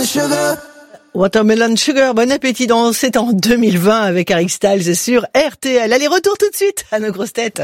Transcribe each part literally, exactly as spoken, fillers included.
sugar. Watermelon Sugar, bon appétit dans C'est en deux mille vingt avec Harry Styles sur R T L. Allez, retour tout de suite à nos grosses têtes.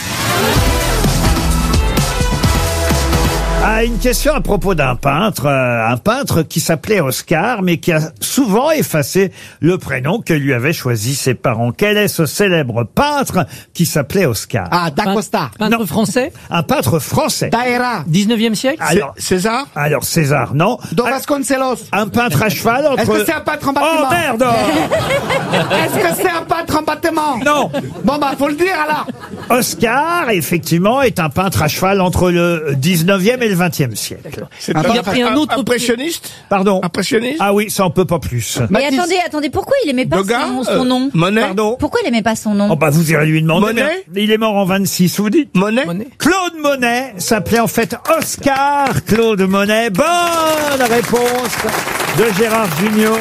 Ah, une question à propos d'un peintre, euh, un peintre qui s'appelait Oscar, mais qui a souvent effacé le prénom que lui avaient choisi ses parents. Quel est ce célèbre peintre qui s'appelait Oscar? Ah, d'Acosta. Peintre Non. français, Un peintre français. Daera. dix-neuvième siècle. Alors, César. alors César, non. Don Vasconcelos. Un peintre à cheval entre... Est-ce que c'est un peintre en bâtiment? Oh merde! Est-ce que c'est un peintre en bâtiment? Non. Bon bah faut le dire alors. Oscar, effectivement, est un peintre à cheval entre le dix-neuvième et le vingtième siècle. C'est Il a pris un autre impressionniste. Pardon. Impressionniste. Ah oui, ça on peut pas plus. Mais attendez, attendez, pourquoi il aimait pas Gauguin, son, euh, son nom Monet. Pardon. Pourquoi il aimait pas son nom Oh bah vous irez lui demander. Monet mais il est mort en vingt-six, vous dites. Monet. Monet. Claude Monet s'appelait en fait Oscar Claude Monet. Bonne réponse de Gérard Jugnot.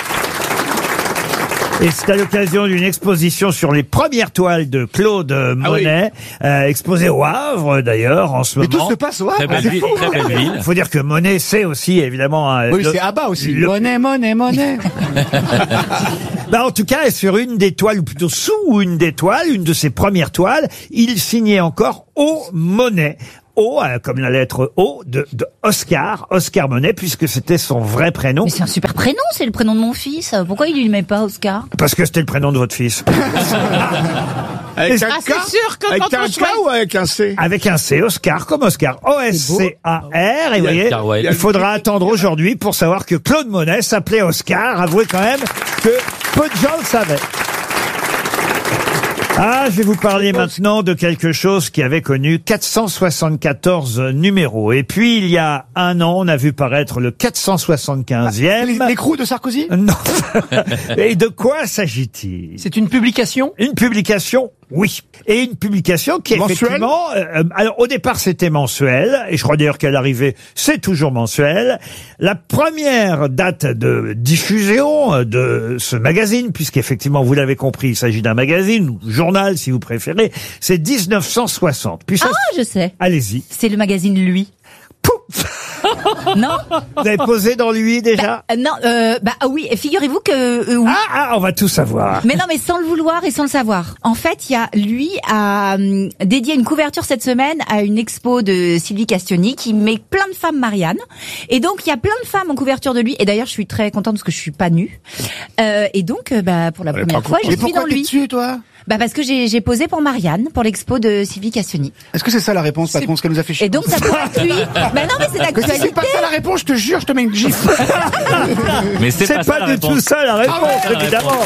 Et c'est à l'occasion d'une exposition sur les premières toiles de Claude Monet, euh, exposée au Havre d'ailleurs en ce Mais tout moment. se passe ouais. Très belle ville, très belle ville. Il faut dire que Monet c'est aussi évidemment un, Oui, le- c'est Abba aussi. le- Monnaie, monnaie, monnaie. Bah, en tout cas, sur une des toiles, ou plutôt sous une des toiles, une de ses premières toiles, il signait encore O Monet. O, euh, comme la lettre O, de, de Oscar, Oscar Monet, puisque c'était son vrai prénom. Mais c'est un super prénom, c'est le prénom de mon fils. Pourquoi il lui met pas Oscar? Parce que c'était le prénom de votre fils. Avec un Ah, K. c'est sûr que Avec quand un on K choisit- ou avec un C? Avec un C, Oscar, comme Oscar. O S C A R. Et vous voyez, Oscar Wilde. il faudra attendre aujourd'hui pour savoir que Claude Monet s'appelait Oscar. Avouez quand même que peu de gens le savaient. Ah, je vais vous parler maintenant de quelque chose qui avait connu quatre cent soixante-quatorze numéros. Et puis, il y a un an, on a vu paraître le quatre cent soixante-quinzième. Les- L'écrou de Sarkozy. Non. Et de quoi s'agit-il? C'est une publication. Une publication, oui. Et une publication qui, Mensuelle effectivement, euh, alors au départ c'était mensuel, et je crois d'ailleurs qu'à l'arrivée c'est toujours mensuel. La première date de diffusion euh, de ce magazine, puisqu'effectivement vous l'avez compris, il s'agit d'un magazine, ou journal si vous préférez, c'est dix-neuf cent soixante. Puis ça, Ah, je sais. allez-y. C'est le magazine Lui. Pouf. Non? Vous avez posé dans lui déjà? Euh, non, euh, bah ah oui, figurez-vous que euh, oui. Ah, ah, on va tout savoir. Mais non, mais sans le vouloir et sans le savoir. En fait, il y a lui a hum, dédié une couverture cette semaine à une expo de Sylvie Castioni qui met plein de femmes Marianne. Et donc il y a plein de femmes en couverture de lui. Et d'ailleurs, je suis très contente parce que je suis pas nue. Euh, et donc, euh, bah pour la Elle est première pas fois, contente. je Et suis pourquoi dans t'es lui. dessus toi? Bah parce que j'ai j'ai posé pour Marianne pour l'expo de Sylvie Castioni. Est-ce que c'est ça la réponse, patron, ce qu'elle nous a fait chier? Et donc ça pourrait être lui. Bah non, mais c'est Mais si d'actualité. c'est pas ça la réponse, je te jure, je te mets une gifle. Mais c'est C'est pas, pas, ça, la du réponse. tout ça la réponse, Ah ouais, la évidemment.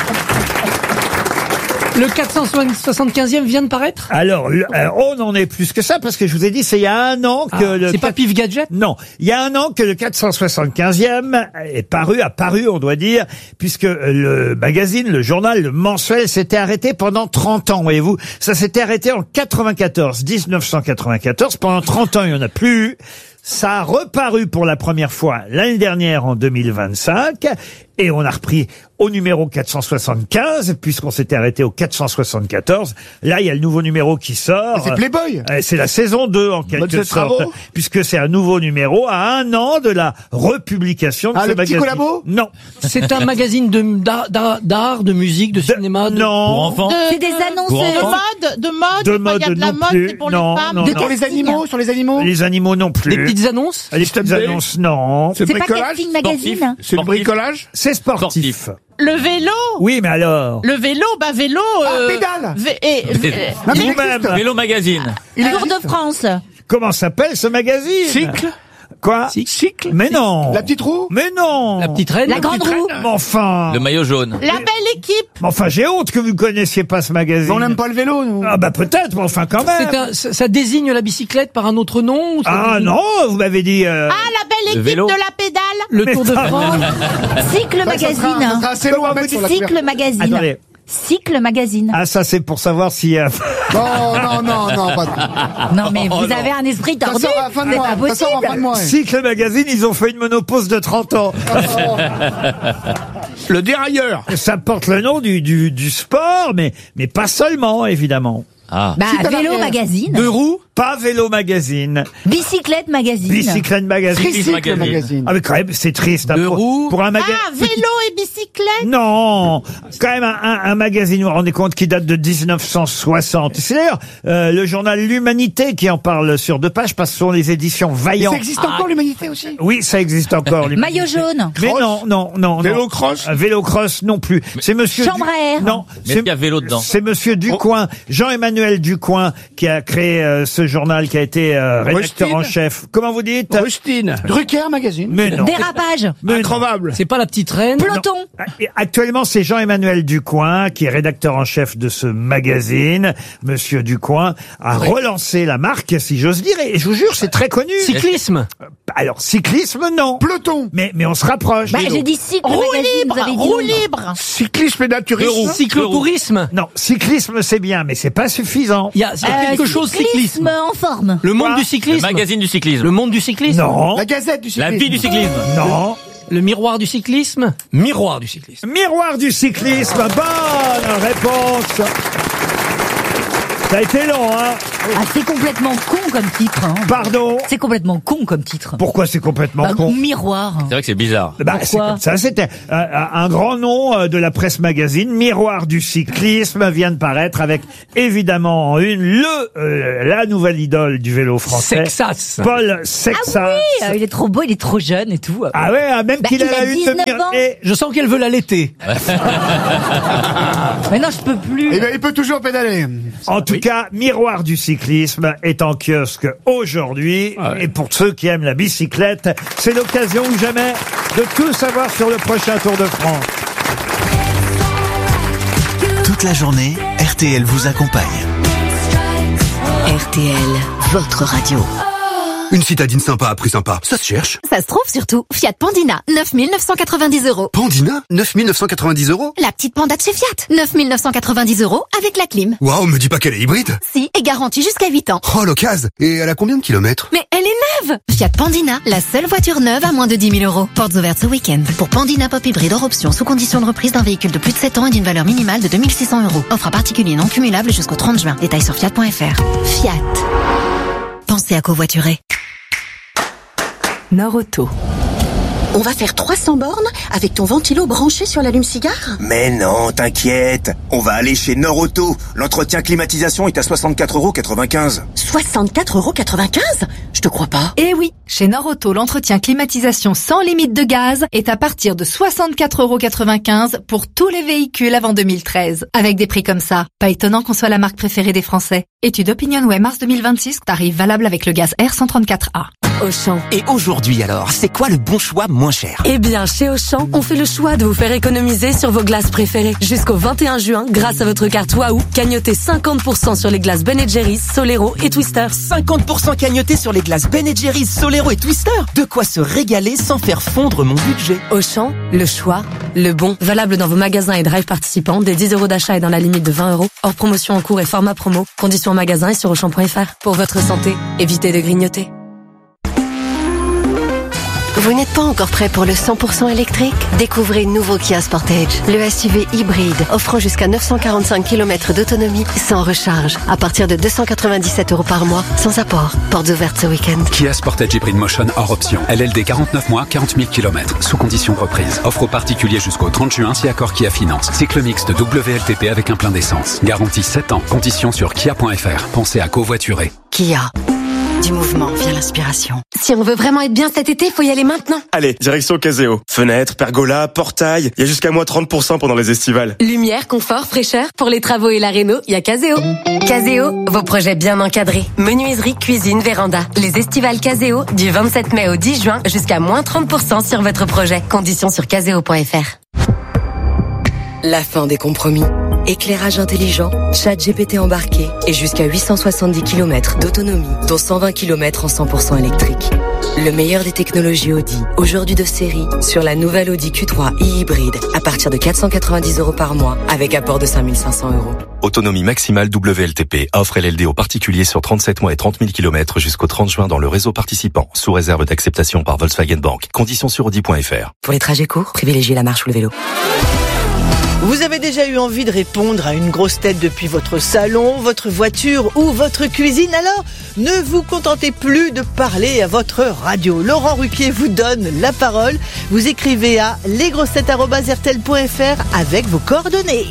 Le quatre cent soixante-quinzième vient de paraître. Alors, le- euh, on en est plus que ça, parce que je vous ai dit, c'est il y a un an que Ah, le... c'est pas Pif Gadget. Non, il y a un an que le quatre cent soixante-quinzième est paru, a paru, on doit dire, puisque le magazine, le journal, le mensuel s'était arrêté pendant trente ans, voyez-vous. Ça s'était arrêté en quatre-vingt-quatorze, dix-neuf cent quatre-vingt-quatorze. Pendant trente ans, il n'y en a plus eu. Ça a reparu pour la première fois l'année dernière en deux mille vingt-cinq. Et on a repris au numéro quatre cent soixante-quinze, puisqu'on s'était arrêté au quatre cent soixante-quatorze. Là, il y a le nouveau numéro qui sort. C'est Playboy. Euh, C'est la saison deux, en Mode quelque de sorte. travaux. Puisque c'est un nouveau numéro à un an de la republication de Ah, ce le petit magazine. collabo Non. C'est un magazine de d'art, d'art, d'art, de musique, de cinéma. De... Pour Non. enfants. C'est des annonces. Pour euh, enfants. De mode, de mode, De quand il y a mode de la non mode, plus. c'est pour Non, les femmes. non, De non. Sur les animaux, sur les animaux. Les animaux non plus. Des petites annonces. Les petites Système D. annonces, non. C'est C'est pas bricolage. Casting Magazine. Sportif. C'est le bricolage. C'est sportif. Sportif. Le vélo. Oui, mais alors. Le vélo, bah vélo. Ah, euh, pédale. vé- et- vé- Non, mais il Vous-même. existe. Vélo Magazine. Il Tour existe. de France. Comment s'appelle ce magazine? Cycle. Quoi? Cycle. Mais non. La petite roue. Mais non. La petite reine. La grande roue. Mais enfin. Le maillot jaune. La belle équipe. Mais enfin, j'ai honte que vous ne connaissiez pas ce magazine. On n'aime pas le vélo, nous. Ah bah peut-être, mais enfin quand même. C'est un, ça, ça désigne la bicyclette par un autre nom ou ça Ah désigne non, vous m'avez dit... euh, Ah, la belle Le équipe vélo. de la pédale. Le Tour de France. Cycle Ça, ça sera- ça Magazine. sera assez long à mettre sur la Cycle couverture. Magazine. Attendez. Cycle Magazine. Ah ça c'est pour savoir si... euh, Non, non, non, non, pas de... Non mais vous avez un esprit Ça tordu. sort à la fin de C'est mois. pas Ça sort en fin de possible. mois. ouais. Cycle Magazine, ils ont fait une monopause de trente ans. Le dérailleur. Ça porte le nom du, du, du sport, mais, mais pas seulement, évidemment. Ah. Bah Cycle Vélo arrière. Magazine. Deux roues. Pas Vélo Magazine. Bicyclette magazine. Bicyclette Magazine. Tricycle Magazine. magazine. Ah mais quand même, c'est triste. hein, Deux pour, roues. pour un magazine. Ah, vélo et bicyclette. Non, quand même un, un, un magazine, vous vous rendez compte, qui date de dix-neuf cent soixante. C'est d'ailleurs euh, le journal L'Humanité qui en parle sur deux pages, parce que ce sont les éditions Mais Vaillant. ça existe encore l'humanité aussi. Oui, ça existe encore. l'Humanité. Maillot jaune. Mais non, non, non. Vélo cross. Euh, Vélo cross non plus. C'est monsieur. Chambre Du- à air. Non, Mais est-ce qu'il y a vélo dedans? c'est monsieur Ducoing, Jean-Emmanuel Ducoing, qui a créé euh, ce journal, qui a été euh, rédacteur Rustine. en chef. Comment vous dites? Rustine. Drucker Magazine. Mais non. Dérapage. Mais non. Increvable. C'est pas la petite reine. Peloton. Actuellement, c'est Jean-Emmanuel Ducoing, qui est rédacteur en chef de ce magazine. Monsieur Ducoing a relancé la marque, si j'ose dire, et je vous jure, c'est très connu. Cyclisme. Alors, cyclisme, non. Peloton. Mais, mais on se rapproche. Bah, Vélo. j'ai dit cycle Roue magazine. Vous libre, avez dit roue non. libre. Cyclisme et naturisme. Cyclotourisme. Non, cyclisme, c'est bien, mais c'est pas suffisant. Il y a, il y a Euh, quelque chose cyclisme. en forme. Le monde Quoi du Le cyclisme. magazine du cyclisme. Le monde du cyclisme. Non, La Gazette du cyclisme. La vie du cyclisme. non. Le miroir du cyclisme. Miroir du cyclisme. Miroir du cyclisme, bonne réponse. Ça a été long, hein. Ah, c'est complètement con comme titre. Hein. Pardon. C'est complètement con comme titre. Pourquoi c'est complètement Bah, con? miroir. C'est vrai que c'est bizarre. Bah, c'est Pourquoi comme ça, c'était euh, un grand nom euh, de la presse magazine. Miroir du cyclisme vient de paraître avec, évidemment, en une, le, euh, la nouvelle idole du vélo français. Sexas. Paul Sexas. Euh, il est trop beau, il est trop jeune et tout. Ah ouais, ah, même Bah, qu'il il a a la une de dix-neuf Mir- ans. et- Je sens qu'elle veut l'allaiter. Mais non, je peux plus. Eh ben, il peut toujours pédaler. En tout cas, Miroir du cyclisme est en kiosque aujourd'hui. Ouais. Et pour ceux qui aiment la bicyclette, c'est l'occasion ou jamais de tout savoir sur le prochain Tour de France. Toute la journée, R T L vous accompagne. R T L, votre radio. Une citadine sympa à prix sympa, ça se cherche. Ça se trouve surtout. Fiat Pandina, neuf mille neuf cent quatre-vingt-dix euros. Pandina, neuf mille neuf cent quatre-vingt-dix euros. La petite panda de chez Fiat, neuf mille neuf cent quatre-vingt-dix euros avec la clim. Waouh, me dis pas qu'elle est hybride. Si, et garantie jusqu'à huit ans. Oh, l'occasion. Et elle a combien de kilomètres? Mais elle est neuve! Fiat Pandina, la seule voiture neuve à moins de dix mille euros. Portes ouvertes ce week-end. Pour Pandina Pop Hybride hors option, sous condition de reprise d'un véhicule de plus de sept ans et d'une valeur minimale de deux mille six cents euros. Offre à particulier non cumulable jusqu'au trente juin. Détails sur fiat point f r. Fiat. Pensez à covoiturer. Nord-Auto. On va faire trois cents bornes avec ton ventilo branché sur l'allume-cigare? Mais non, t'inquiète. On va aller chez Nord-Auto. L'entretien climatisation est à soixante-quatre euros quatre-vingt-quinze. soixante-quatre euros quatre-vingt-quinze? Je te crois pas. Eh oui, chez Nord-Auto, l'entretien climatisation sans limite de gaz est à partir de soixante-quatre euros quatre-vingt-quinze pour tous les véhicules avant deux mille treize. Avec des prix comme ça, pas étonnant qu'on soit la marque préférée des Français. Étude OpinionWay mars deux mille vingt-six, tarif valable avec le gaz R cent trente-quatre A. Auchan. Et aujourd'hui alors, c'est quoi le bon choix moins cher? Eh bien, chez Auchan, on fait le choix de vous faire économiser sur vos glaces préférées. Jusqu'au vingt et un juin, grâce à votre carte Wahoo, cagnotez cinquante pour cent sur les glaces Ben and Jerry's, Solero et Twister. cinquante pour cent cagnoté sur les glaces Ben and Jerry's, Solero et Twister. De quoi se régaler sans faire fondre mon budget. Auchan, le choix, le bon. Valable dans vos magasins et drive participants, des dix euros d'achat et dans la limite de vingt euros. Hors promotion en cours et format promo. Conditions en magasin et sur auchan point f r. Pour votre santé, évitez de grignoter. Vous n'êtes pas encore prêt pour le cent pour cent électrique? Découvrez le nouveau Kia Sportage, le S U V hybride, offrant jusqu'à neuf cent quarante-cinq kilomètres d'autonomie sans recharge, à partir de deux cent quatre-vingt-dix-sept euros par mois, sans apport. Portes ouvertes ce week-end. Kia Sportage Hybrid Motion hors option. L L D quarante-neuf mois, quarante mille kilomètres, sous condition de reprise. Offre aux particuliers jusqu'au trente juin si accord Kia Finance. Cycle mixte W L T P avec un plein d'essence. Garantie sept ans. Conditions sur kia point f r. Pensez à covoiturer. Kia. Du mouvement vient l'inspiration. Si on veut vraiment être bien cet été, faut y aller maintenant. Allez, direction Caseo. Fenêtres, pergola, portail. Il y a jusqu'à moins trente pour cent pendant les estivales. Lumière, confort, fraîcheur. Pour les travaux et la réno, il y a Caseo. Caseo, vos projets bien encadrés. Menuiserie, cuisine, véranda. Les estivales Caseo, du vingt-sept mai au dix juin, jusqu'à moins trente pour cent sur votre projet. Conditions sur caseo point f r. La fin des compromis. Éclairage intelligent, chat G P T embarqué et jusqu'à huit cent soixante-dix kilomètres d'autonomie, dont cent vingt kilomètres en cent pour cent électrique. Le meilleur des technologies Audi, aujourd'hui de série, sur la nouvelle Audi Q trois e-hybride, à partir de quatre cent quatre-vingt-dix euros par mois, avec apport de cinq mille cinq cents euros. Autonomie maximale W L T P. Offre L L D aux particuliers sur trente-sept mois et trente mille kilomètres jusqu'au trente juin dans le réseau participant, sous réserve d'acceptation par Volkswagen Bank. Conditions sur audi point f r. Pour les trajets courts, privilégiez la marche ou le vélo. Vous avez déjà eu envie de répondre à une grosse tête depuis votre salon, votre voiture ou votre cuisine? Alors, ne vous contentez plus de parler à votre radio. Laurent Ruquier vous donne la parole. Vous écrivez à lesgrossetêtes arobase r t l point f r avec vos coordonnées.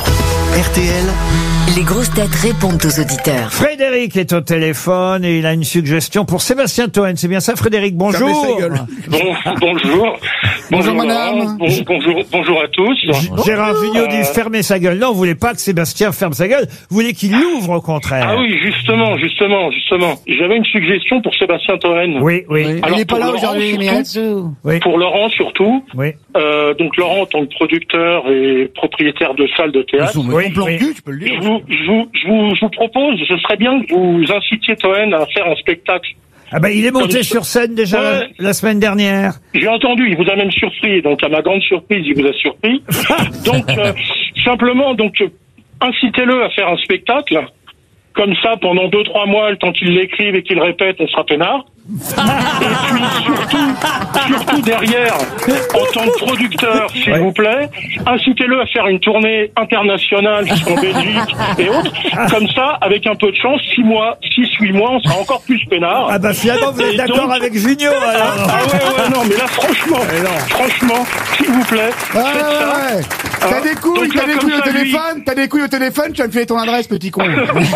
R T L. Les grosses têtes répondent aux auditeurs. Frédéric est au téléphone et il a une suggestion pour Sébastien Toen. C'est bien ça, Frédéric? Bonjour. Bon, bonjour. Bonjour, Laurent. madame. Bon, bonjour, bonjour à tous. Gérard Euh, Jugnot dit fermer sa gueule. Non, vous voulez pas que Sébastien ferme sa gueule. Vous voulez qu'il l'ouvre au contraire. Ah oui, justement, justement, justement. J'avais une suggestion pour Sébastien Toen. Oui, oui. Alors, Il est pas pour là Laurent, aujourd'hui, mais surtout- Oui. Pour Laurent surtout. Oui. Euh, donc Laurent, en tant que producteur et propriétaire de salles de théâtre. Oui, oui. tu peux le dire. Je vous, je, vous, je, vous, je vous propose, ce serait bien que vous incitiez Toen à faire un spectacle. Ah ben, il est monté Comme- sur scène déjà Ouais. la, la semaine dernière. J'ai entendu, il vous a même surpris, donc à ma grande surprise, il vous a surpris. Donc, euh, simplement, donc, euh, incitez-le à faire un spectacle. Comme ça, pendant deux, trois mois, le temps qu'il l'écrive et qu'il répète, on sera peinard. Et puis, surtout, surtout derrière, en tant que producteur, s'il Ouais. vous plaît, incitez-le à faire une tournée internationale jusqu'en Belgique et autres. Comme ça, avec un peu de chance, six mois, six, huit mois, on sera encore plus peinard. Ah bah finalement, vous êtes Et d'accord donc- avec Junio Ah, alors. ah ouais, ouais, non, mais là, franchement, franchement, s'il vous plaît, Ouais, faites ça. ouais, ouais. T'as Hein des couilles, Donc là, t'as des comme couilles au ça, lui- téléphone, t'as des couilles au téléphone, tu vas me filer ton adresse, petit con.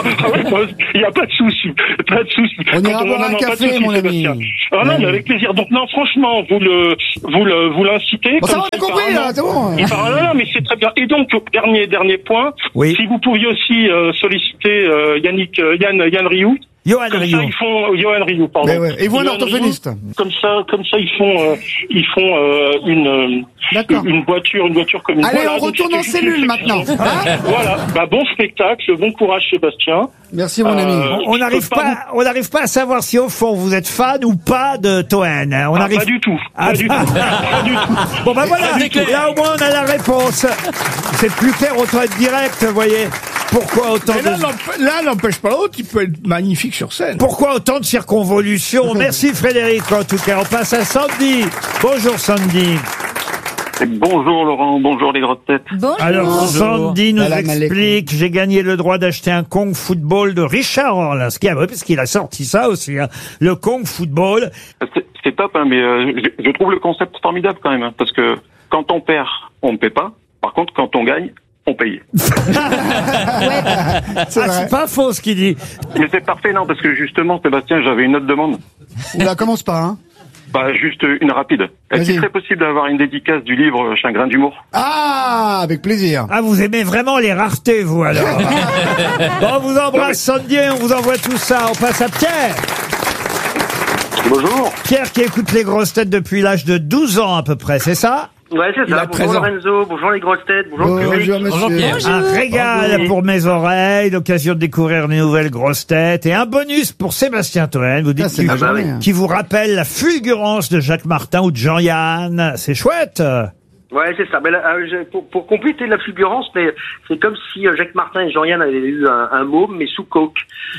Il n'y a pas de souci, pas de souci. On ira Quand boire non, un non, pas de café, souci, mon ami. Sébastien. Ah non, mais avec plaisir. Donc non, franchement, vous le, vous le, vous l'incitez. Bon, ça comme va, on a ça, compris, là, apparemment- c'est bon. Et par- non, non, mais c'est très bien. Et donc, dernier, dernier point. Oui. Si vous pouviez aussi euh, solliciter euh, Yannick, euh, Yann, Yann Rioux. Johan Comme Rioux. ça, ils font Johan Rioux, pardon. Mais ouais. Et vous, un Johan orthophoniste. Rioux, Comme ça, comme ça, ils font, euh, ils font euh, une, euh, D'accord. une voiture, une voiture comme une. Allez, Voilà, on donc retourne c'était en juste une cellule section. maintenant. Hein Voilà. Bah, bon spectacle, bon courage, Sébastien. Merci, mon Euh, ami. On je n'arrive peux pas, on n'arrive pas à savoir si au fond vous êtes fan ou pas de Toen. On Ah, arrive. pas du tout. Ah, Pas du tout. Pas du tout. Bon bah voilà, Pas du tout. là au moins on a la réponse. C'est plus clair, autant être direct, vous voyez. Pourquoi autant Mais là, de... l'emp- là, n'empêche pas l'autre, il peut être magnifique sur scène. Pourquoi autant de circonvolutions? Merci Frédéric, en tout cas. On passe à Sandy. Bonjour Sandy. Bonjour Laurent, bonjour les grosses têtes. Bonjour. Alors Sandy nous Salam explique, j'ai gagné le droit d'acheter un Kong Football de Richard Orlinski, ah ouais, parce qu'il a sorti ça aussi, hein. Le Kong Football. C'est- C'est top, hein, mais euh, je, je trouve le concept formidable quand même, hein, parce que quand on perd, on ne paie pas. Par contre, quand on gagne, on paye. Ah, c'est pas faux ce qu'il dit. Mais c'est parfait, non, parce que justement, Sébastien, j'avais une autre demande. Oula, commence pas, hein. Bah, juste une rapide. Est-ce Vas-y. qu'il serait possible d'avoir une dédicace du livre Chagrin d'humour? Ah, avec plaisir. Ah, vous aimez vraiment les raretés, vous, alors. Bon, on vous embrasse, Sandy, on vous envoie tout ça. On passe à Pierre. Bonjour. Pierre qui écoute les grosses têtes depuis l'âge de douze ans, à peu près, c'est ça? Ouais, c'est Il a ça. treize Bonjour ans. Lorenzo, bonjour les grosses têtes, bonjour le public. Bonjour, monsieur. Un régal Bonjour. pour mes oreilles, l'occasion de découvrir les nouvelles grosses têtes et un bonus pour Sébastien Toen. Vous dites Ah, c'est qui, ma journée, hein. qui vous rappelle la fulgurance de Jacques Martin ou de Jean-Yann. C'est chouette. Ouais, c'est ça. Mais là, euh, je- pour, pour compléter la fulgurance, mais c'est comme si euh, Jacques Martin et Jean-Yann avaient eu un, un môme, mais sous coke.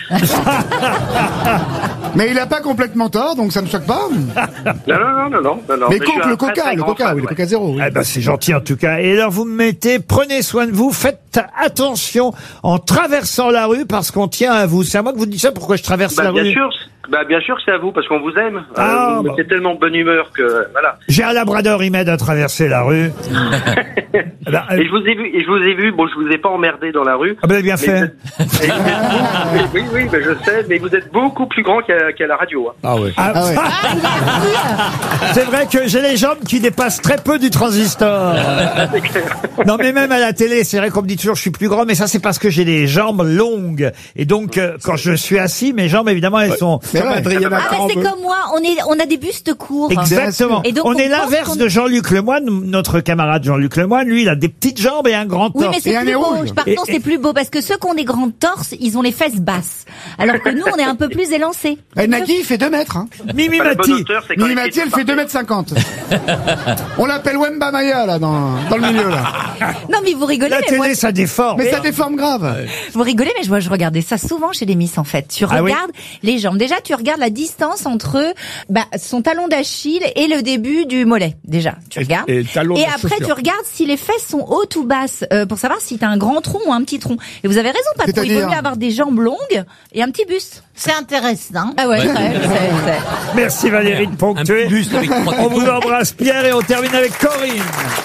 Mais il a pas complètement tort, donc ça me choque pas. Non, non, non, non, non. non, non. Mais je suis coke, un le très, coca, très le grand coca, fan, oui, le ouais. coca zéro. Oui. Eh ben, c'est gentil en tout cas. Et alors vous me mettez, prenez soin de vous, faites attention en traversant la rue parce qu'on tient à vous. C'est à moi que vous dites ça, pourquoi je traverse Bah, la bien rue? sûr, c'est- bah, bien sûr, c'est à vous parce qu'on vous aime. Ah, euh, vous bah. mettez tellement de bonne humeur que voilà. J'ai un labrador, il m'aide à traverser la rue. Eh ben, euh, Et je vous ai vu, et je vous ai vu. Bon, je vous ai pas emmerdé dans la rue. Ah ben, bien mais fait. vous êtes- et vous êtes beaucoup- oui, oui, ben, je sais, mais vous êtes beaucoup plus grand qu'à qu'à la radio. Hein. Ah ouais. Ah, Ah ouais. c'est vrai que j'ai les jambes qui dépassent très peu du transistor. C'est clair. Non, mais même à la télé, c'est vrai qu'on me dit toujours je suis plus grand, mais ça c'est parce que j'ai des jambes longues. Et donc, euh, quand je suis assis, mes jambes, évidemment, elles sont... Mais ouais. Adriana Ah, bah, c'est comme moi, on, est, on a des bustes courts. Exactement. Et donc, on, on est pense l'inverse qu'on- de Jean-Luc Lemoyne, notre camarade Jean-Luc Lemoyne. Lui, il a des petites jambes et un grand Oui, torse. mais c'est Et un plus nez beau. rouge. Par Et- contre, et- c'est plus beau parce que ceux qui ont des grandes torses, ils ont les fesses basses. Alors que nous, on est un peu plus élancés. Eh, Nagui, il fait deux mètres, hein. Mimi Bah, la bonne Mati. hauteur, c'est quand Mimi les Mati, pieds elle sont fait deux mètres cinquante. On l'appelle Wemba Maya, là, dans, dans le milieu, là. Non, mais vous rigolez, La mais moi, télé, ça déforme. Mais ça déforme grave. vous rigolez, mais je vois, je regardais ça souvent chez les Miss, en fait. Tu Ah oui regardes les jambes. Déjà, tu regardes la distance entre bah, son talon d'Achille et le début du mollet. Déjà, tu regardes. Et, et, et après, tu regardes si les fesses sont hautes ou basses euh, pour savoir si t'as un grand tronc ou un petit tronc. Et vous avez raison, Patron. Il vaut mieux avoir des jambes longues et un petit buste. C'est intéressant. Ah ouais, ouais. ouais c'est, c'est... Merci Valérie de ponctuer. On vous embrasse Pierre et on termine avec Corinne.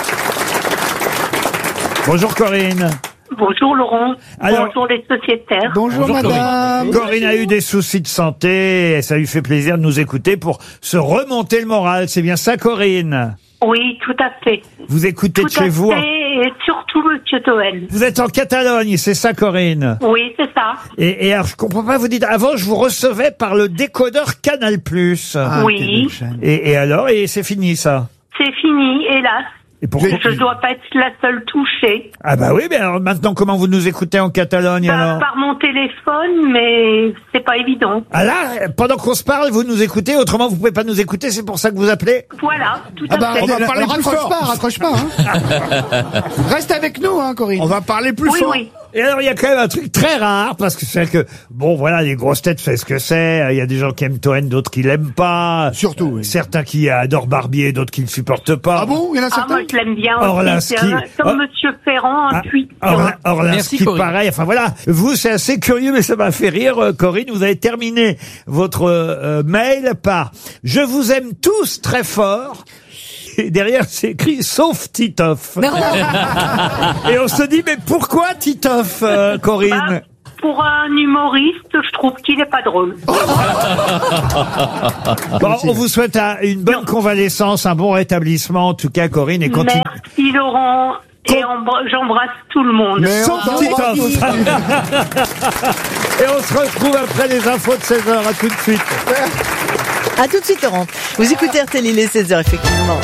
Bonjour Corinne. Bonjour Laurent. Alors, bonjour les sociétaires. Bonjour, bonjour madame. Corinne. Corinne a eu des soucis de santé et ça lui fait plaisir de nous écouter pour se remonter le moral. C'est bien ça Corinne? Oui, tout à fait. Vous écoutez tout de chez à vous. Fait, et surtout Monsieur Toen. Vous êtes en Catalogne, c'est ça Corinne? Oui, c'est ça. Et, et alors je comprends pas, vous dites, avant je vous recevais par le décodeur Canal+. Ah, oui. Et, et alors, et c'est fini ça? C'est fini, hélas. Et pourquoi? Je dois pas être la seule touchée. Ah bah oui, mais alors maintenant comment vous nous écoutez en Catalogne bah, alors? Par mon téléphone, mais c'est pas évident. Ah là, pendant qu'on se parle, vous nous écoutez, autrement vous pouvez pas nous écouter, c'est pour ça que vous appelez? Voilà, tout ah à bah, fait. On va parler plus raccroche fort. pas, raccroche pas. Hein. Reste avec nous, hein, Corinne. On va parler plus oui, fort. Oui. Et alors, il y a quand même un truc très rare, parce que c'est que, bon, voilà, les grosses têtes, c'est ce que c'est. Il y a des gens qui aiment Toen, d'autres qui l'aiment pas. Surtout, oui. Certains qui adorent Barbier, d'autres qui le supportent pas. Ah bon? Il y en a certains? Ah, moi, je l'aime bien Orlinski. aussi. C'est comme oh. Monsieur Ferrand, un tweet. Or, Orlinski, pareil. Enfin, voilà. Vous, c'est assez curieux, mais ça m'a fait rire, Corinne. Vous avez terminé votre euh, mail par « Je vous aime tous très fort ». Et derrière, c'est écrit « Sauf Titoff ». Et on se dit, mais pourquoi Titoff, euh, Corinne? Bah, pour un humoriste, je trouve qu'il n'est pas drôle. Bon, on vous souhaite un, une bonne convalescence, un bon rétablissement, en tout cas, Corinne, et continue. Merci, Laurent. Et j'embrasse tout le monde. Sauf Titoff. Et on se retrouve après les infos de seize heures. À tout de suite. À tout de suite, Laurent. Vous écoutez R T L, il est seize heures, effectivement.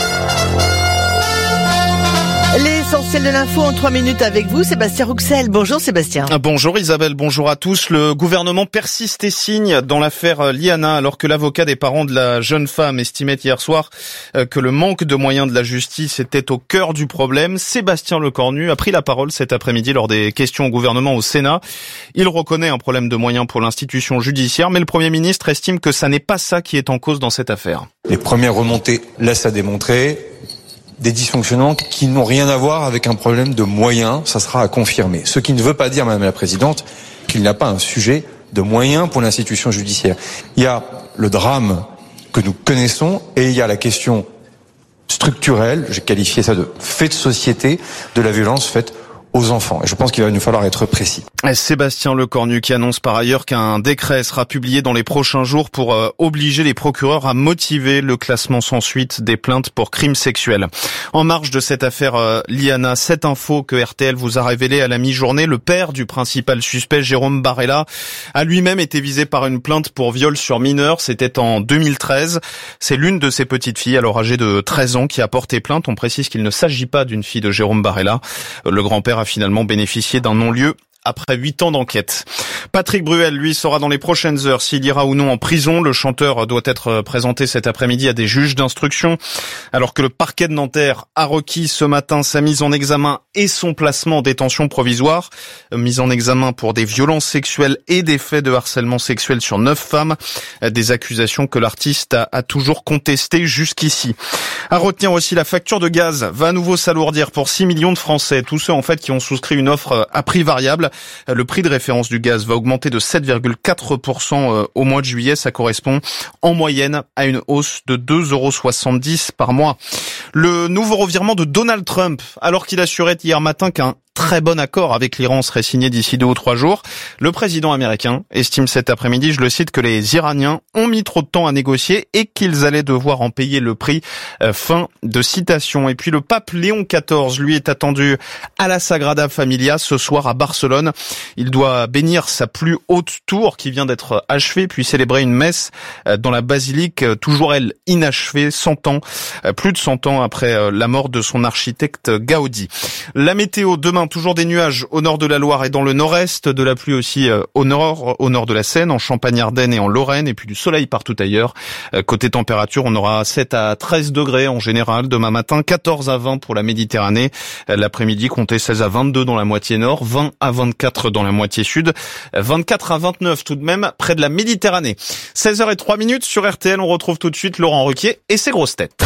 L'essentiel de l'info en trois minutes avec vous, Sébastien Rouxel. Bonjour Sébastien. Bonjour Isabelle, bonjour à tous. Le gouvernement persiste et signe dans l'affaire Liana alors que l'avocat des parents de la jeune femme estimait hier soir que le manque de moyens de la justice était au cœur du problème. Sébastien Lecornu a pris la parole cet après-midi lors des questions au gouvernement au Sénat. Il reconnaît un problème de moyens pour l'institution judiciaire, mais le Premier ministre estime que ça n'est pas ça qui est en cause dans cette affaire. Les premières remontées laissent à démontrer des dysfonctionnements qui n'ont rien à voir avec un problème de moyens, ça sera à confirmer. Ce qui ne veut pas dire, Madame la Présidente, qu'il n'y a pas un sujet de moyens pour l'institution judiciaire. Il y a le drame que nous connaissons et il y a la question structurelle, j'ai qualifié ça de fait de société, de la violence faite aux enfants. Et je pense qu'il va nous falloir être précis. Sébastien Lecornu qui annonce par ailleurs qu'un décret sera publié dans les prochains jours pour euh, obliger les procureurs à motiver le classement sans suite des plaintes pour crimes sexuels. En marge de cette affaire euh, Liana, cette info que R T L vous a révélée à la mi-journée, le père du principal suspect, Jérôme Barella, a lui-même été visé par une plainte pour viol sur mineur. C'était en deux mille treize. C'est l'une de ses petites filles, alors âgée de treize ans, qui a porté plainte. On précise qu'il ne s'agit pas d'une fille de Jérôme Barella. Le grand-père a finalement bénéficié d'un non-lieu après huit ans d'enquête. Patrick Bruel, lui, saura dans les prochaines heures s'il ira ou non en prison. Le chanteur doit être présenté cet après-midi à des juges d'instruction, alors que le parquet de Nanterre a requis ce matin sa mise en examen et son placement en détention provisoire. Mise en examen pour des violences sexuelles et des faits de harcèlement sexuel sur neuf femmes. Des accusations que l'artiste a, a toujours contestées jusqu'ici. À retenir aussi, la facture de gaz va à nouveau s'alourdir pour six millions de Français. Tous ceux, en fait, qui ont souscrit une offre à prix variable. Le prix de référence du gaz va augmenter de sept virgule quatre pour cent au mois de juillet. Ça correspond en moyenne à une hausse de deux euros soixante-dix par mois. Le nouveau revirement de Donald Trump, alors qu'il assurait hier matin qu'un très bon accord avec l'Iran serait signé d'ici deux ou trois jours. Le président américain estime cet après-midi, je le cite, que les Iraniens ont mis trop de temps à négocier et qu'ils allaient devoir en payer le prix. Euh, fin de citation. Et puis le pape Léon quatorze, lui, est attendu à la Sagrada Familia ce soir à Barcelone. Il doit bénir sa plus haute tour qui vient d'être achevée, puis célébrer une messe dans la basilique, toujours elle inachevée, cent ans, plus de cent ans après la mort de son architecte Gaudi. La météo demain. demain, toujours des nuages au nord de la Loire et dans le nord-est, de la pluie aussi euh, au nord, au nord de la Seine, en Champagne-Ardenne et en Lorraine, et puis du soleil partout ailleurs. Euh, côté température, on aura sept à treize degrés en général demain matin, quatorze à vingt pour la Méditerranée. Euh, l'après-midi, comptez seize à vingt-deux dans la moitié nord, vingt à vingt-quatre dans la moitié sud, vingt-quatre à vingt-neuf tout de même près de la Méditerranée. seize heures zéro trois minutes sur R T L, on retrouve tout de suite Laurent Ruquier et ses grosses têtes.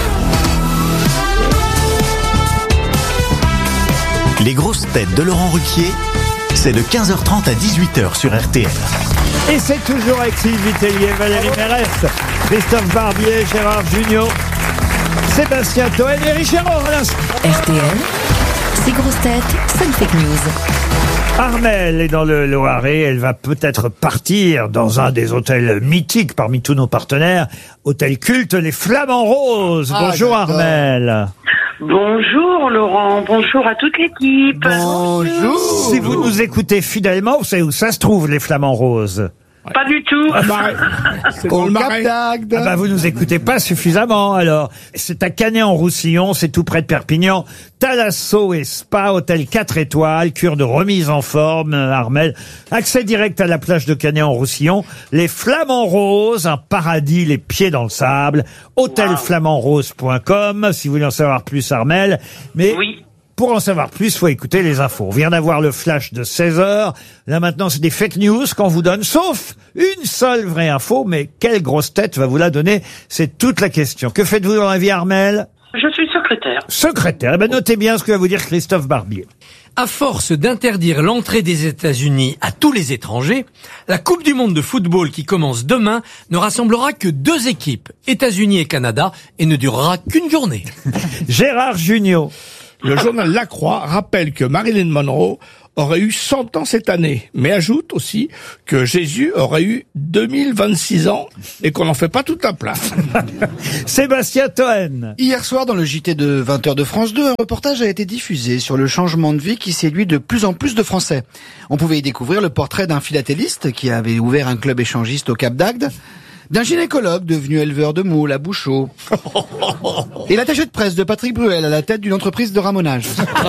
Les grosses têtes de Laurent Ruquier, c'est de quinze heures trente à dix-huit heures sur R T L. Et c'est toujours avec Sylvie Tellier, Valérie Mérès, Christophe Barbier, Gérard Jugnot, Sébastien Toen et Richard Orlins. R T L, ces grosses têtes, sans fake news. Armelle est dans le Loiret, elle va peut-être partir dans un des hôtels mythiques parmi tous nos partenaires, hôtel culte, les Flamants Roses. Ah, Bonjour d'accord. Armelle. Bonjour Laurent, bonjour à toute l'équipe. Bonjour. Si vous nous écoutez fidèlement, vous savez où ça se trouve, les Flamants Roses? Pas du tout. C'est dans Au le Cap marais. d'Agde. Ah bah vous nous écoutez pas suffisamment alors. C'est à Canet-en-Roussillon, c'est tout près de Perpignan. Thalasso et Spa, hôtel quatre étoiles, cure de remise en forme, euh, Armelle. Accès direct à la plage de Canet-en-Roussillon. Les Flamants Roses, un paradis, les pieds dans le sable. hôtel flamand rose point com si vous voulez en savoir plus, Armelle. Mais Oui. pour en savoir plus, faut écouter les infos. On vient d'avoir le flash de seize heures. Là maintenant, c'est des fake news qu'on vous donne, sauf une seule vraie info. Mais quelle grosse tête va vous la donner? C'est toute la question. Que faites-vous dans la vie, Armelle? Je suis secrétaire. Secrétaire. Eh ben, notez bien ce que va vous dire Christophe Barbier. À force d'interdire l'entrée des États-Unis à tous les étrangers, la Coupe du monde de football qui commence demain ne rassemblera que deux équipes, États-Unis et Canada, et ne durera qu'une journée. Gérard Jugnot. Le journal La Croix rappelle que Marilyn Monroe aurait eu cent ans cette année, mais ajoute aussi que Jésus aurait eu deux mille vingt-six ans et qu'on n'en fait pas tout un plat. Sébastien Toen. Hier soir, dans le J T de vingt heures de France deux, un reportage a été diffusé sur le changement de vie qui séduit de plus en plus de Français. On pouvait y découvrir le portrait d'un philatéliste qui avait ouvert un club échangiste au Cap d'Agde, d'un gynécologue devenu éleveur de moules à Bouchot, et l'attaché de presse de Patrick Bruel à la tête d'une entreprise de ramonage.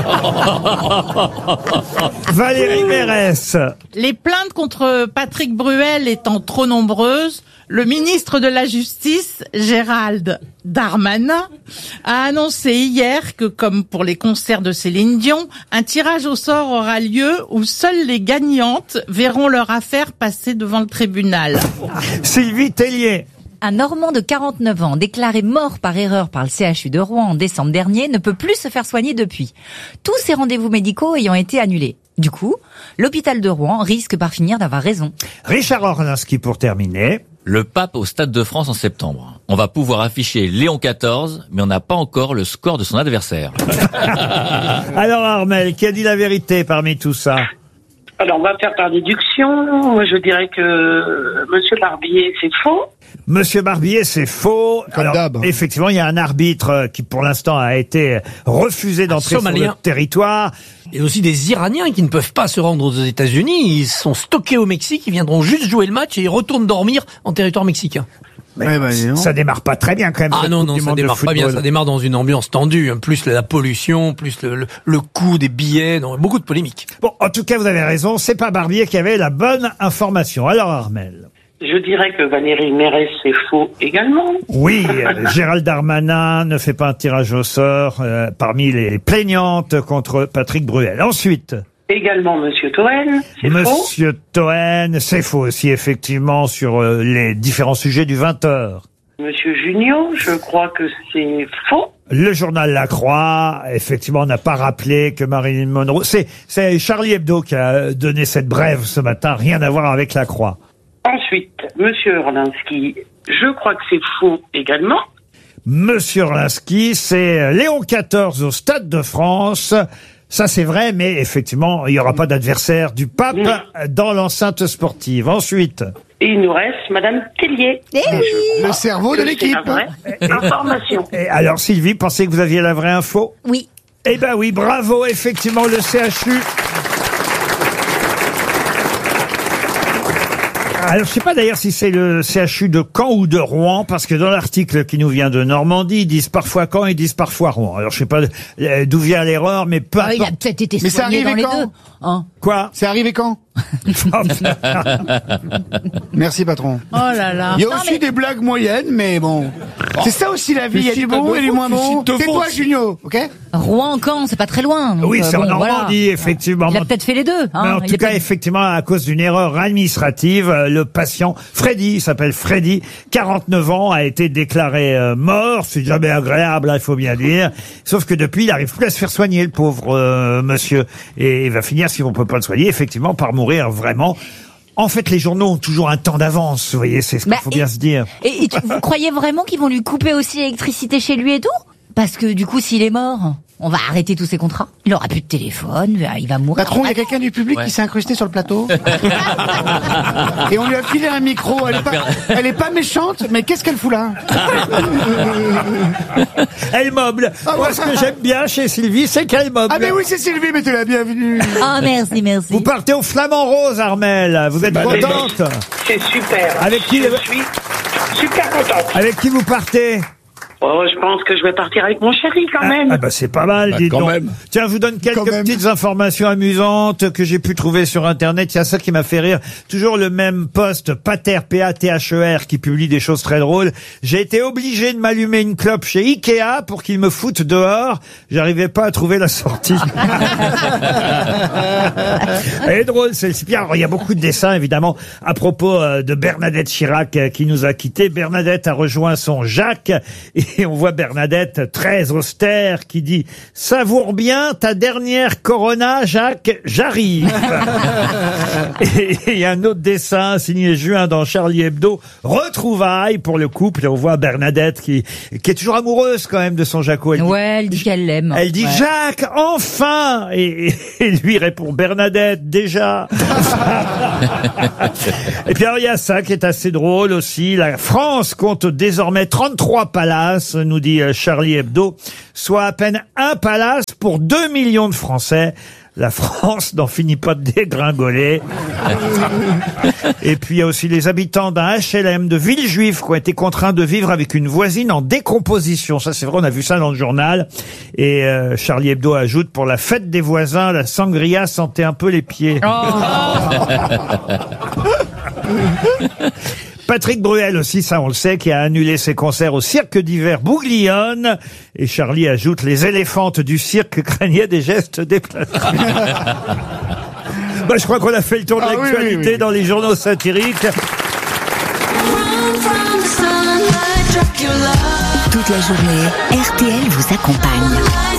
Valérie Mérès. Les plaintes contre Patrick Bruel étant trop nombreuses, le ministre de la Justice, Gérald Darmanin, a annoncé hier que, comme pour les concerts de Céline Dion, un tirage au sort aura lieu où seules les gagnantes verront leur affaire passer devant le tribunal. Sylvie Tellier. Un Normand de quarante-neuf ans, déclaré mort par erreur par le C H U de Rouen en décembre dernier, ne peut plus se faire soigner depuis. Tous ses rendez-vous médicaux ayant été annulés. Du coup, l'hôpital de Rouen risque par finir d'avoir raison. Richard Orlinski pour terminer. Le pape au Stade de France en septembre. On va pouvoir afficher Léon quatorze, mais on n'a pas encore le score de son adversaire. Alors Armelle, qui a dit la vérité parmi tout ça? Alors, on va faire par déduction. Moi, je dirais que Monsieur Barbier, c'est faux. Monsieur Barbier, c'est faux. Alors, effectivement, il y a un arbitre qui, pour l'instant, a été refusé d'entrer sur le territoire. Il y a aussi des Iraniens qui ne peuvent pas se rendre aux États-Unis. Ils sont stockés au Mexique. Ils viendront juste jouer le match et ils retournent dormir en territoire mexicain. Mais ouais, bah, ça démarre pas très bien quand même. Ah non, non, ça démarre pas bien. Ça démarre dans une ambiance tendue. Plus la pollution, plus le, le, le coût des billets. Donc beaucoup de polémiques. Bon, en tout cas, vous avez raison. C'est pas Barbier qui avait la bonne information. Alors, Armelle. Je dirais que Valérie Mérès, c'est faux également. Oui, euh, Gérald Darmanin ne fait pas un tirage au sort euh, parmi les plaignantes contre Patrick Bruel. Ensuite. Également Monsieur Toen, c'est faux. Monsieur Toen, c'est faux aussi, effectivement, sur euh, les différents sujets du vingt heures. Monsieur Jugnot, je crois que c'est faux. Le journal La Croix, effectivement, n'a pas rappelé que Marilyn Monroe... C'est, c'est Charlie Hebdo qui a donné cette brève ce matin, rien à voir avec La Croix. Ensuite, Monsieur Orlinski, je crois que c'est faux également. Monsieur Orlinski, c'est Léon quatorze au Stade de France... Ça, c'est vrai, mais effectivement, il n'y aura pas d'adversaire du pape oui. dans l'enceinte sportive. Ensuite. Et il nous reste Madame Tellier. Eh oui. Le cerveau de l'équipe. Information. Et alors, Sylvie, pensez que vous aviez la vraie info? Oui. Eh ben oui, bravo, effectivement, le C H U Alors, je sais pas d'ailleurs si c'est le C H U de Caen ou de Rouen, parce que dans l'article qui nous vient de Normandie, ils disent parfois Caen, ils disent parfois Rouen. Alors, je sais pas euh, d'où vient l'erreur, mais peu Ah, il a importe. peut-être été Mais c'est soigné arrivé dans les quand deux. Hein. Quoi? C'est arrivé quand? Merci, patron. Oh là là. Il y a Non, aussi mais- des blagues moyennes, mais bon. C'est ça aussi la vie, il y a Mais du si bon t'as et du de moins faute, bon. si t'as de Tais-toi, faute. Junio, ok? Rouen, Caen, c'est pas très loin. donc, Oui, euh, c'est en bon, voilà. Normandie, effectivement. Il a peut-être fait les deux. Hein. Mais en Il tout est cas, peut-être- effectivement, à cause d'une erreur administrative, euh, le patient Freddy, il s'appelle Freddy, quarante-neuf ans, a été déclaré euh, mort. C'est jamais agréable, hein, il faut bien dire. Sauf que depuis, il arrive plus à se faire soigner, le pauvre euh, monsieur. Et il va finir, si on peut pas le soigner, effectivement, par mourir vraiment. En fait, les journaux ont toujours un temps d'avance, vous voyez, c'est ce qu'il Bah, faut et- bien se dire. Et, et tu- vous croyez vraiment qu'ils vont lui couper aussi l'électricité chez lui et tout? Parce que du coup, s'il est mort, on va arrêter tous ses contrats. Il aura plus de téléphone, il va mourir. Patron, il y a quelqu'un du public Ouais. qui s'est incrusté sur le plateau. Et on lui a filé un micro. Elle est pas, elle est pas méchante, mais qu'est-ce qu'elle fout là? Elle meuble. Ah, Moi, ouais. ce que j'aime bien chez Sylvie, c'est qu'elle meuble. Ah, mais oui, c'est Sylvie, mais t'es la bienvenue. Ah, merci, merci. Vous partez au Flamand Rose, Armel. Vous êtes contente? C'est super. Avec qui, Je suis super contente. avec qui vous partez? Oh, je pense que je vais partir avec mon chéri quand Ah, même. ah bah c'est pas mal, Bah, dites quand donc. même. Tiens, je vous donne quelques Quand même. petites informations amusantes que j'ai pu trouver sur Internet. Il y a ça qui m'a fait rire. Toujours le même poste, Pater, P A T H E R, qui publie des choses très drôles. J'ai été obligé de m'allumer une clope chez Ikea pour qu'ils me foutent dehors. J'arrivais pas à trouver la sortie. Elle est drôle, celle-ci. Alors, il y a beaucoup de dessins, évidemment, à propos euh, de Bernadette Chirac euh, qui nous a quittés. Bernadette a rejoint son Jacques et on voit Bernadette très austère qui dit « Savoure bien ta dernière Corona, Jacques, j'arrive !» Et il y a un autre dessin signé Juin dans Charlie Hebdo, retrouvailles pour le couple. Et on voit Bernadette qui, qui est toujours amoureuse quand même de son Jaco. Elle dit, Ouais, elle dit qu'elle l'aime. elle dit Ouais. Jacques, enfin et, et lui répond Bernadette, déjà. Et puis alors il y a ça qui est assez drôle aussi. La France compte désormais trente-trois palaces, nous dit euh, Charlie Hebdo, soit à peine un palace pour deux millions de Français. La France n'en finit pas de dégringoler. Et puis il y a aussi les habitants d'un H L M de Villejuif qui ont été contraints de vivre avec une voisine en décomposition. Ça c'est vrai, on a vu ça dans le journal. Et euh, Charlie Hebdo ajoute, pour la fête des voisins, la sangria sentait un peu les pieds. Patrick Bruel aussi, ça on le sait, qui a annulé ses concerts au cirque d'hiver Bouglione. Et Charlie ajoute, les éléphantes du cirque craignaient des gestes déplacés. Bah, je crois qu'on a fait le tour de Ah oui, l'actualité oui, oui. dans les journaux satiriques. Toute la journée, R T L vous accompagne.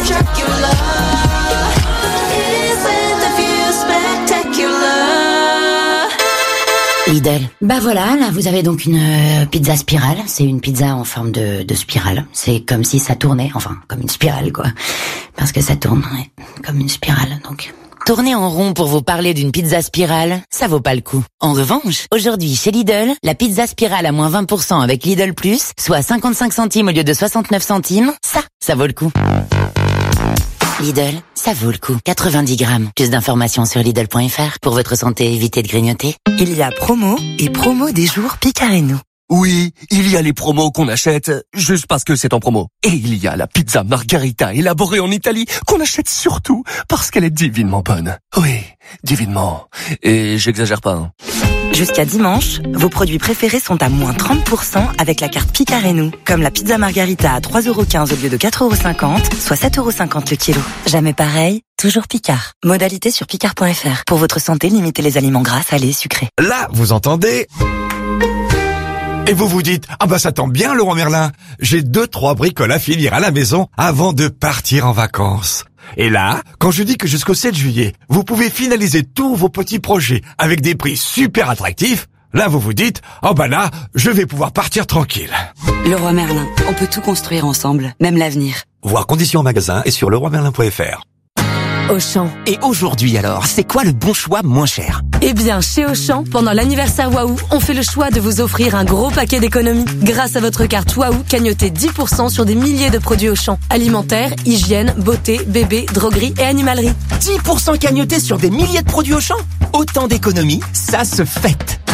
Lidl. Bah voilà, là vous avez donc une euh, pizza spirale. C'est une pizza en forme de, de spirale. C'est comme si ça tournait, enfin comme une spirale quoi. Parce que ça tourne, ouais, comme une spirale donc. Tourner en rond pour vous parler d'une pizza spirale, ça vaut pas le coup. En revanche, aujourd'hui chez Lidl, la pizza spirale à moins vingt pour cent avec Lidl Plus, soit cinquante-cinq centimes au lieu de soixante-neuf centimes, ça, ça vaut le coup. Lidl, ça vaut le coup. quatre-vingt-dix grammes. Plus d'informations sur Lidl point F R. Pour votre santé, évitez de grignoter. Il y a promo et promo des jours Picareno. Oui, il y a les promos qu'on achète juste parce que c'est en promo. Et il y a la pizza margarita élaborée en Italie qu'on achète surtout parce qu'elle est divinement bonne. Oui, divinement. Et j'exagère pas, hein. Jusqu'à dimanche, vos produits préférés sont à moins trente pour cent avec la carte Picareno. Comme la pizza margarita à trois euros quinze au lieu de quatre euros cinquante, soit sept euros cinquante le kilo. Jamais pareil, toujours Picard. Modalité sur picard point F R. Pour votre santé, limitez les aliments gras, salés, sucrés. Là, vous entendez? Et vous vous dites, ah bah ça tombe bien Laurent Merlin, j'ai deux, trois bricoles à finir à la maison avant de partir en vacances. Et là, quand je dis que jusqu'au sept juillet, vous pouvez finaliser tous vos petits projets avec des prix super attractifs, là vous vous dites, oh bah là, je vais pouvoir partir tranquille. Leroy Merlin, on peut tout construire ensemble, même l'avenir. Voir conditions en magasin et sur leroy merlin point F R. Auchan. Et aujourd'hui alors, c'est quoi le bon choix moins cher? Eh bien, chez Auchan, pendant l'anniversaire Waouh, on fait le choix de vous offrir un gros paquet d'économies. Grâce à votre carte Waouh, cagnotez dix pour cent sur des milliers de produits Auchan. Alimentaire, hygiène, beauté, bébé, droguerie et animalerie. dix pour cent cagnotés sur des milliers de produits Auchan? Autant d'économies, ça se fête.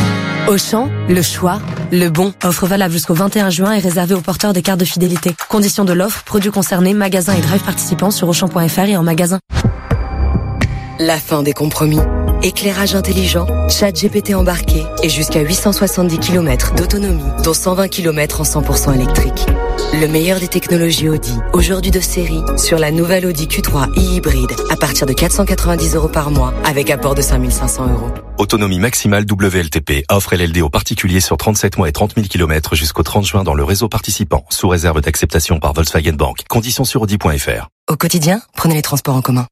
Auchan, le choix, le bon. Offre valable jusqu'au vingt et un juin et réservée aux porteurs des cartes de fidélité. Conditions de l'offre, produits concernés, magasins et drive participants sur auchan point f r et en magasin. La fin des compromis. Éclairage intelligent, chat G P T embarqué et jusqu'à huit cent soixante-dix kilomètres d'autonomie, dont cent vingt kilomètres en cent pour cent électrique. Le meilleur des technologies Audi, aujourd'hui de série, sur la nouvelle Audi Q trois e-hybride, à partir de quatre cent quatre-vingt-dix euros par mois, avec apport de cinq mille cinq cents euros. Autonomie maximale W L T P. Offre L L D aux particuliers sur trente-sept mois et trente mille kilomètres jusqu'au trente juin dans le réseau participant, sous réserve d'acceptation par Volkswagen Bank. Conditions sur audi point f r. Au quotidien, prenez les transports en commun.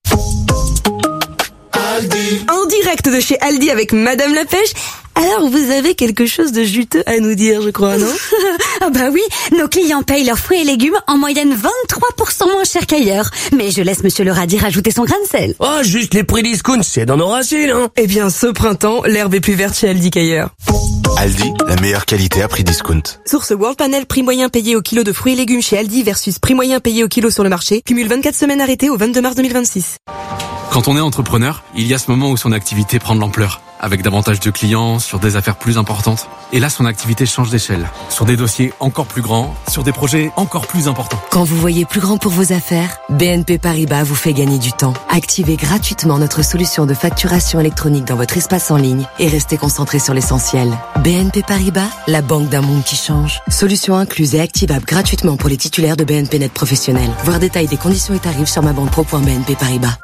En direct de chez Aldi avec Madame la Pêche. Alors, vous avez quelque chose de juteux à nous dire, je crois, non? Ah bah oui, nos clients payent leurs fruits et légumes en moyenne vingt-trois pour cent moins cher qu'ailleurs. Mais je laisse Monsieur le Radis rajouter son grain de sel. Oh, juste les prix discount, c'est dans nos racines, hein. Eh bien, ce printemps, l'herbe est plus verte chez Aldi qu'ailleurs. Aldi, la meilleure qualité à prix discount. Source World Panel, prix moyen payé au kilo de fruits et légumes chez Aldi versus prix moyen payé au kilo sur le marché. Cumule vingt-quatre semaines arrêtées au vingt-deux mars deux mille vingt-six. Quand on est entrepreneur, il y a ce moment où son activité prend de l'ampleur, avec davantage de clients, sur des affaires plus importantes. Et là, son activité change d'échelle, sur des dossiers encore plus grands, sur des projets encore plus importants. Quand vous voyez plus grand pour vos affaires, B N P Paribas vous fait gagner du temps. Activez gratuitement notre solution de facturation électronique dans votre espace en ligne et restez concentré sur l'essentiel. B N P Paribas, la banque d'un monde qui change. Solution incluse et activable gratuitement pour les titulaires de B N P Net professionnels. Voir détail des conditions et tarifs sur ma banque pro point b n p paribas.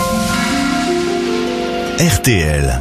R T L.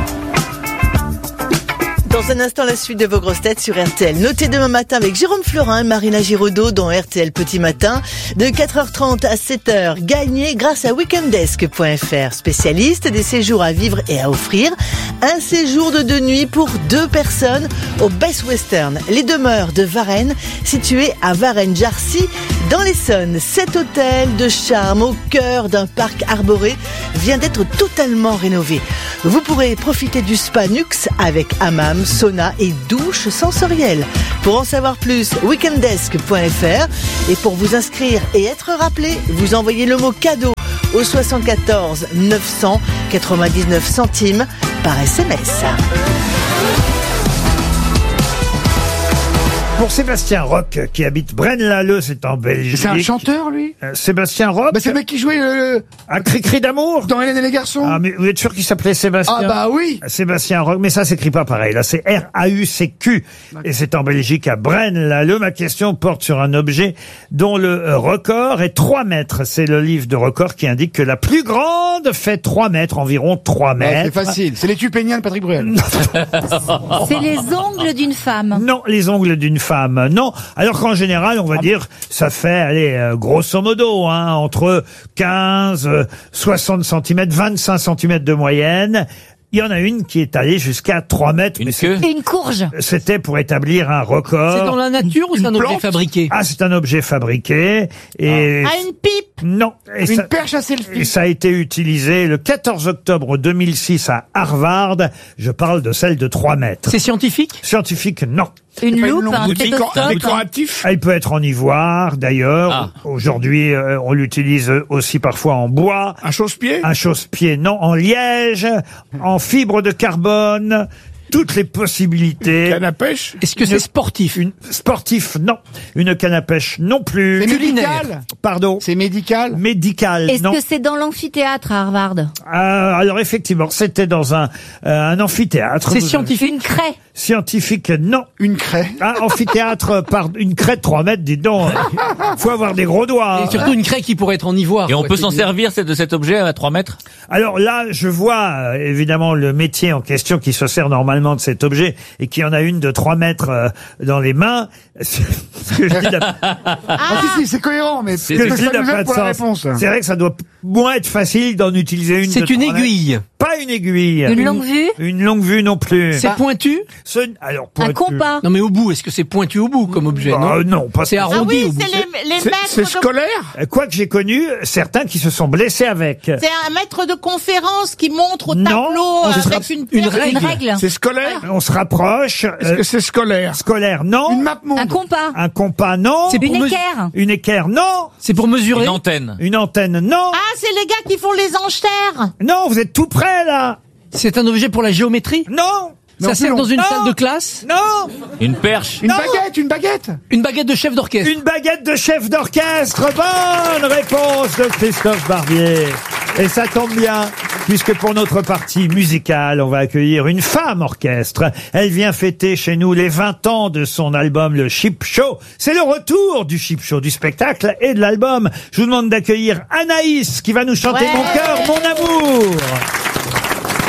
Dans un instant, la suite de vos grosses têtes sur R T L. Notez demain matin avec Jérôme Florin et Marina Giraudot dans R T L Petit Matin. De quatre heures trente à sept heures, gagnez grâce à weekendesk point f r. Spécialiste des séjours à vivre et à offrir. Un séjour de deux nuits pour deux personnes au Best Western. Les demeures de Varennes, situées à Varennes-Jarcy, dans l'Essonne. Cet hôtel de charme au cœur d'un parc arboré vient d'être totalement rénové. Vous pourrez profiter du spa Nux avec hammam, sauna et douche sensorielle. Pour en savoir plus, weekendesk point f r. Et pour vous inscrire et être rappelé, vous envoyez le mot cadeau au soixante-quatorze neuf cent quatre-vingt-dix-neuf centimes par S M S. Pour Sébastien Roch, qui habite Braine-l'Alleud, c'est en Belgique. C'est un chanteur, lui euh, Sébastien Roch. Bah, c'est le mec qui jouait le... Un cri-cri d'amour dans Hélène et les garçons. Ah, mais vous êtes sûr qu'il s'appelait Sébastien? Ah, bah oui. Sébastien Roch, mais ça s'écrit pas pareil. Là, c'est R A U C Q. Et c'est en Belgique, à Braine-l'Alleud. Ma question porte sur un objet dont le record est trois mètres. C'est le livre de record qui indique que la plus grande fait trois mètres, environ trois mètres. Ouais, c'est facile. C'est l'étui pénien de Patrick Bruel. C'est les ongles d'une femme. Non, les ongles d'une femme. Non. Alors qu'en général, on va ah dire, ça fait, allez, euh, grosso modo, hein, entre quinze, soixante centimètres, vingt-cinq centimètres de moyenne. Il y en a une qui est allée jusqu'à trois mètres. Une mais queue Une courge. C'était pour établir un record. C'est dans la nature ou c'est un objet fabriqué? Ah, c'est un objet fabriqué. Et Ah, une pipe. non. Et Une ça, perche à selfie. et ça a été utilisé le quatorze octobre deux mille six à Harvard. Je parle de celle de trois mètres. C'est scientifique? Scientifique, non. Une loupe, un Outil stéthoscope. décoratif. Elle peut être en ivoire, d'ailleurs. Ah. Aujourd'hui, euh, on l'utilise aussi parfois en bois. Un chausse-pied. Un chausse-pied, non. En liège, en fibre de carbone. Toutes les possibilités. Canne à pêche. Est-ce que c'est sportif? Une sportif, non. Une canne à pêche, non plus. C'est Culinaire. médical. Pardon. C'est médical. Médical, Est-ce non. que c'est dans l'amphithéâtre à Harvard? Euh, alors effectivement, c'était dans un, euh, un amphithéâtre. C'est Vous- scientifique? Une craie. Scientifique, non. Une craie. Un amphithéâtre par une craie de trois mètres, dis donc. Faut avoir des gros doigts. Et surtout une craie qui pourrait être en ivoire. Et on quoi, peut c'est s'en dit. servir c'est de cet objet à trois mètres? Alors là, je vois euh, évidemment le métier en question qui se sert normalement de cet objet et qui en a une de trois mètres euh, dans les mains. Ce que je dis n'a- Ah, si, si, c'est cohérent, mais ce que je dis ça n'a nous pas aide de pour la sens. réponse. C'est vrai que ça doit moins être facile d'en utiliser une. C'est de une trois mètres. aiguille. Pas une aiguille. Une longue vue. Une longue vue non plus. C'est pointu? Ce- alors, Un pointu. compas. Non mais au bout, est-ce que c'est pointu au bout comme objet? Bah, Non, non, pas C'est Ah arrondi oui, au bout. c'est les, les C'est maîtres c'est de... scolaire. Euh, Quoique j'ai connu certains qui se sont blessés avec. C'est un maître de conférence qui montre au Non, tableau ce avec sera une, une perche. règle. Une règle. C'est scolaire. On se rapproche. Est-ce Euh, que c'est scolaire? scolaire, non. Une map monde. Un compas. Un compas, non. C'est pour Une me- équerre. Une équerre, non. C'est pour mesurer? Une antenne. Une antenne, non. Ah, c'est les gars qui font les enchères. Non, vous êtes tout près là. C'est un objet pour la géométrie? Non. Mais Ça en plus sert long. dans une Non. salle de classe? Non! Une perche. Une Non. baguette, une baguette. Une baguette de chef d'orchestre. Une baguette de chef d'orchestre. Bonne réponse de Christophe Barbier. Et ça tombe bien, puisque pour notre partie musicale, on va accueillir une femme orchestre. Elle vient fêter chez nous les vingt ans de son album Le Chip Show. C'est le retour du Chip Show, du spectacle et de l'album. Je vous demande d'accueillir Anaïs, qui va nous chanter Ouais. Mon cœur, mon amour.